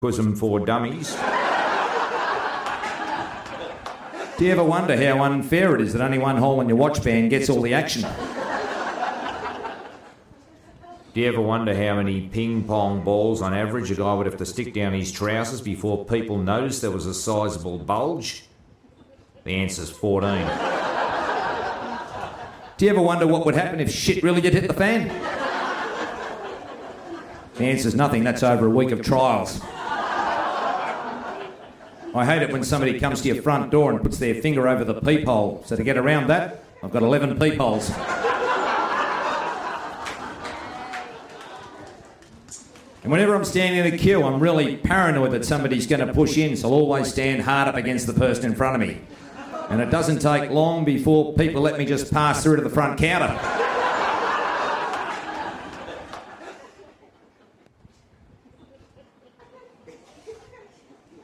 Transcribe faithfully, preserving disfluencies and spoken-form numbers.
Bosom for dummies. Do you ever wonder how unfair it is that only one hole in your watch band gets all the action? Do you ever wonder how many ping-pong balls on average a guy would have to stick down his trousers before people noticed there was a sizable bulge? The answer's fourteen. Do you ever wonder what would happen if shit really did hit the fan? The answer's nothing. That's over a week of trials. I hate it when somebody comes to your front door and puts their finger over the peephole. So to get around that, I've got eleven peepholes. And whenever I'm standing in a queue, I'm really paranoid that somebody's going to push in, so I'll always stand hard up against the person in front of me. And it doesn't take long before people let me just pass through to the front counter.